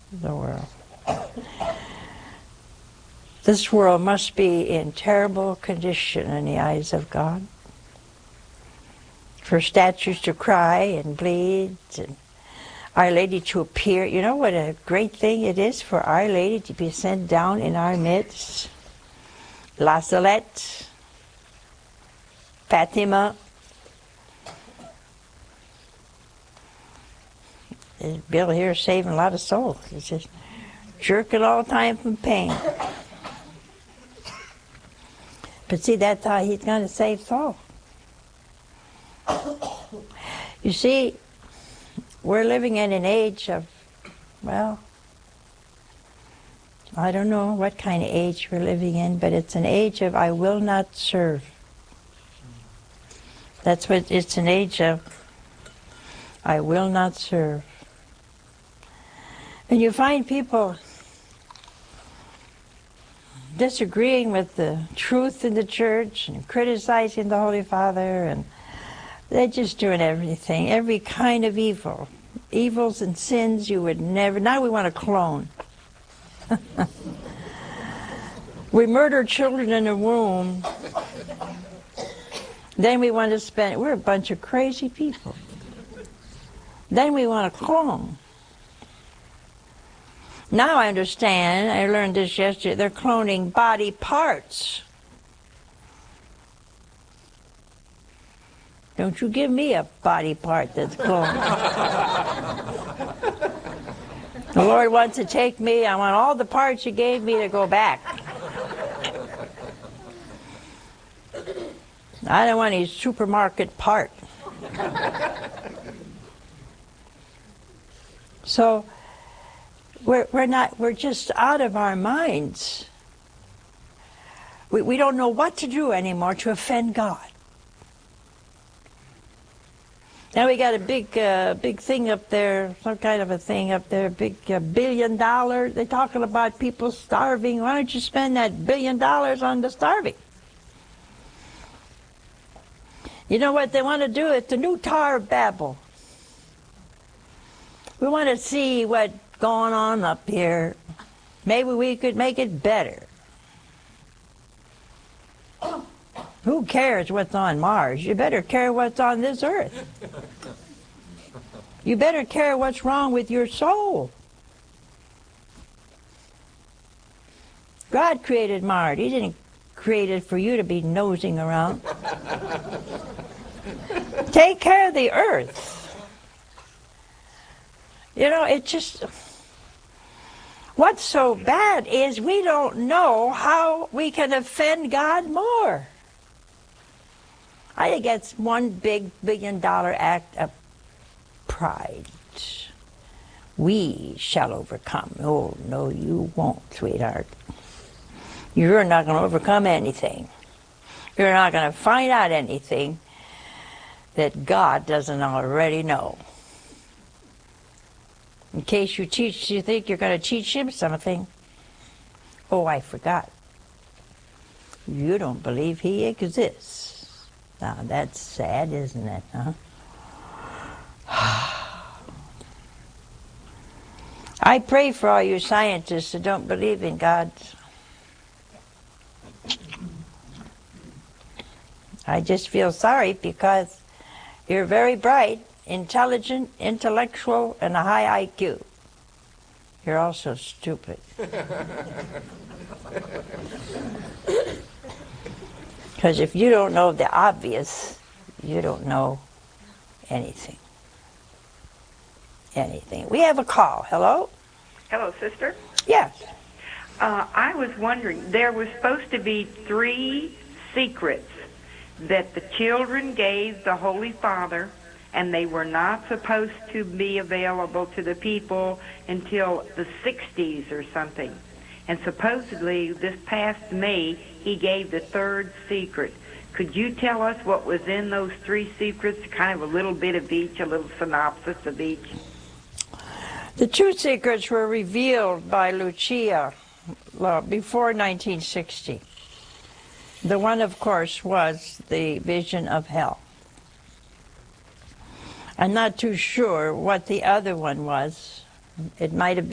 the world. This world must be in terrible condition in the eyes of God. For statues to cry and bleed, and Our Lady to appear. You know what a great thing it is for Our Lady to be sent down in our midst. La Salette, Fatima. Bill here is saving a lot of souls. He's just jerking all the time from pain. But see, that's how he's going to save souls. You see, we're living in an age of, well, I don't know what kind of age we're living in, but it's an age of I will not serve. That's what it's an age of. I will not serve. And you find people disagreeing with the truth in the church and criticizing the Holy Father, and they're just doing everything, every kind of evil. Evils and sins you would never. Now we want to clone. We murder children in the womb. Then we want to spend. We're a bunch of crazy people. Then we want to clone. Now I understand. I learned this yesterday. They're cloning body parts. Don't you give me a body part that's cloned. The Lord wants to take me. I want all the parts you gave me to go back. I don't want any supermarket part. So we're just out of our minds. We don't know what to do anymore to offend God. Now we got a big thing up there, some kind of a thing up there, big $1 billion. They're talking about people starving. Why don't you spend that $1 billion on the starving? You know what they want to do? It's the new Tower of Babel. We want to see what's going on up here. Maybe we could make it better. Who cares what's on Mars? You better care what's on this earth. You better care what's wrong with your soul. God created Mars. He didn't create it for you to be nosing around. Take care of the earth. You know, it just... What's so bad is we don't know how we can offend God more. I think that's one big $1 billion act of pride. We shall overcome. Oh, no, you won't, sweetheart. You're not going to overcome anything. You're not going to find out anything that God doesn't already know. In case you think you're going to teach him something. Oh, I forgot. You don't believe he exists. Now, that's sad, isn't it, huh? I pray for all you scientists who don't believe in God. I just feel sorry because you're very bright, intelligent, intellectual, and a high IQ. You're also stupid. Because if you don't know the obvious, you don't know anything. Anything. We have a call. Hello? Hello, sister. Yes. I was wondering, there were supposed to be 3 secrets that the children gave the Holy Father, and they were not supposed to be available to the people until the 60s or something. And supposedly, this past May, he gave the 3rd secret. Could you tell us what was in those 3 secrets, kind of a little bit of each, a little synopsis of each? The 2 secrets were revealed by Lucia before 1960. The one, of course, was the vision of hell. I'm not too sure what the other one was. It might have been